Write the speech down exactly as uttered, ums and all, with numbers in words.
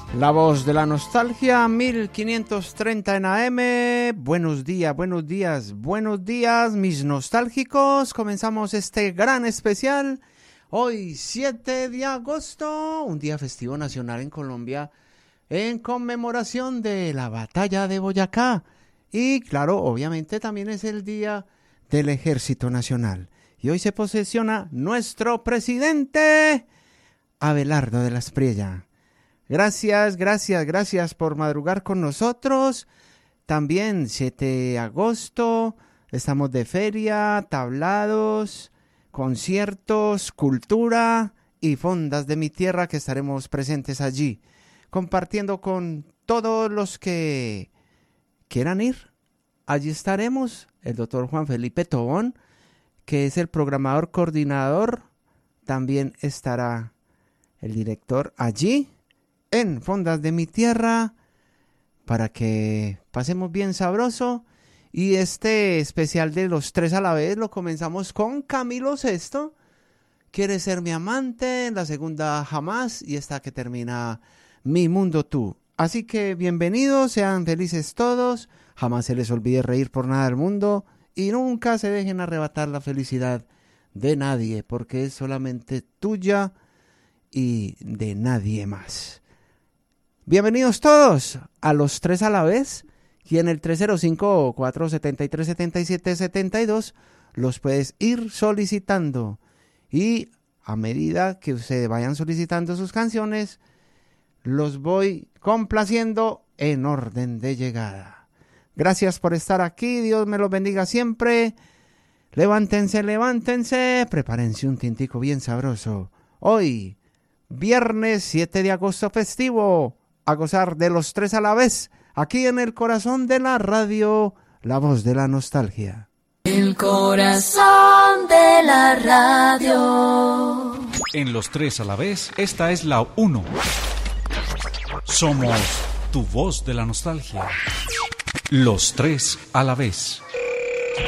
La voz de la nostalgia, mil quinientos treinta en A M. Buenos días, buenos días, buenos días, mis nostálgicos. Comenzamos este gran especial. Hoy, siete de agosto, un día festivo nacional en Colombia en conmemoración de la batalla de Boyacá. Y claro, obviamente también es el día del Ejército Nacional. Y hoy se posesiona nuestro presidente, Abelardo de la Espriella. Gracias, gracias, gracias por madrugar con nosotros. También siete de agosto, estamos de feria, tablados, conciertos, cultura y fondas de mi tierra que estaremos presentes allí, compartiendo con todos los que quieran ir. Allí estaremos, el doctor Juan Felipe Tobón, que es el programador coordinador, también estará el director allí, en Fondas de mi Tierra, para que pasemos bien sabroso. Y este especial de los tres a la vez lo comenzamos con Camilo Sesto, Quiere ser mi amante, la segunda Jamás, y esta que termina Mi mundo tú. Así que bienvenidos, sean felices todos, jamás se les olvide reír por nada del mundo y nunca se dejen arrebatar la felicidad de nadie, porque es solamente tuya y de nadie más. Bienvenidos todos a los tres a la vez, y en el tres cero cinco, cuatro siete tres, siete siete siete dos los puedes ir solicitando, y a medida que ustedes vayan solicitando sus canciones, los voy complaciendo en orden de llegada. Gracias por estar aquí, Dios me los bendiga siempre. Levántense, levántense, prepárense un tintico bien sabroso. Hoy, viernes siete de agosto festivo, a gozar de los tres a la vez, aquí en el corazón de la radio, la voz de la nostalgia. El corazón de la radio. En los tres a la vez, esta es la uno. Somos tu voz de la nostalgia. Los tres a la vez.